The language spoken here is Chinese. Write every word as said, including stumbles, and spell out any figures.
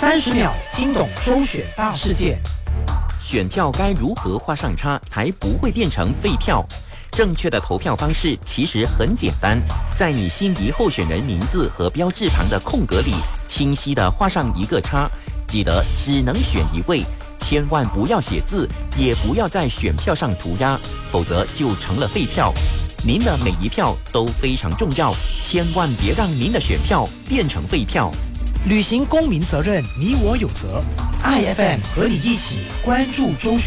三十秒听懂周选大事件。 选票该如何画上叉才不会变成废票？正确的投票方式其实很简单，在你心仪候选人名字和标志旁的空格里，清晰地画上一个叉。记得只能选一位，千万不要写字，也不要在选票上涂鸦，否则就成了废票。您的每一票都非常重要，千万别让您的选票变成废票。 履行公民责任，你我有责。I F M 和你一起关注周选。